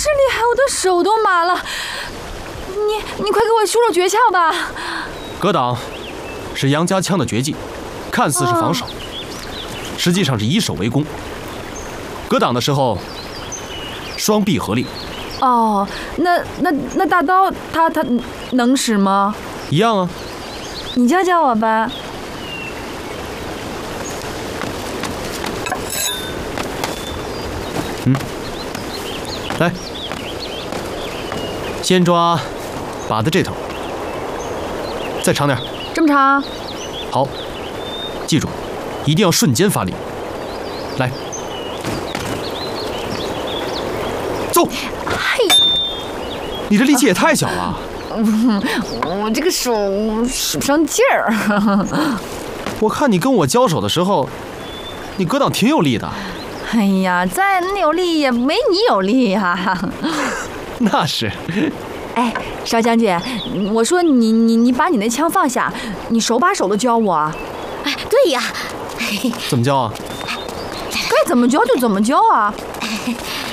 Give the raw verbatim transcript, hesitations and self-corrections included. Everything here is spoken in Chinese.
是厉害，我的手都麻了。你你快给我说说诀窍吧。 格挡是杨家枪的绝技，看似是防守，哦、实际上是以守为攻。格挡的时候，双臂合力。 哦，那那那大刀它它能使吗？ 一样啊。 你教教我吧。 嗯，来，先抓把的这头，再长点， 这么长。 好，记住，一定要瞬间发力。来，走。 嘿， 你这力气也太小了。 我这个手使不上劲儿。 我看你跟我交手的时候，你格挡挺有力的。 哎呀，再有力也没你有力呀。 那是。 哎，邵将军，我说你你你把你那枪放下，你手把手的教我。 哎，对呀。 怎么教啊？ 该怎么教就怎么教啊。